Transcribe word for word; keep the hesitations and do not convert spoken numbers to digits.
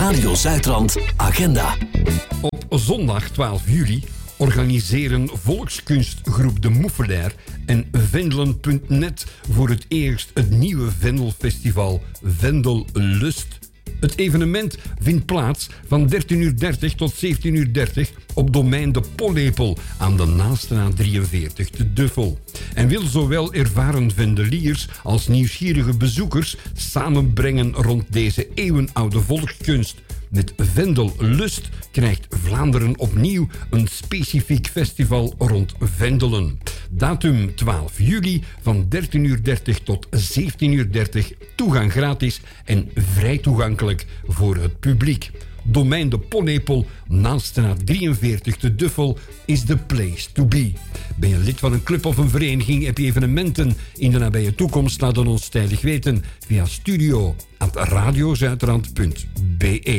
Radio Zuidrand Agenda. Op zondag twaalf juli organiseren volkskunstgroep De Moeffelaar en Vendelen punt net voor het eerst het nieuwe Vendelfestival Vendellust. Het evenement vindt plaats van dertien uur dertig tot zeventien uur dertig op domein De Pollepel aan de Naastraat drieënveertig te Duffel. En wil zowel ervaren vendeliers als nieuwsgierige bezoekers samenbrengen rond deze eeuwenoude volkskunst. Met Vendellust krijgt Vlaanderen opnieuw een specifiek festival rond Vendelen. Datum twaalf juli van dertien uur dertig tot zeventien uur dertig. Toegang gratis en vrij toegankelijk voor het publiek. Domein De Pollepel, Naastraat drieënveertig te Duffel is the place to be. Ben je lid van een club of een vereniging? Heb je evenementen in de nabije toekomst? Laat het ons tijdig weten via studio at radiozuidrand punt be.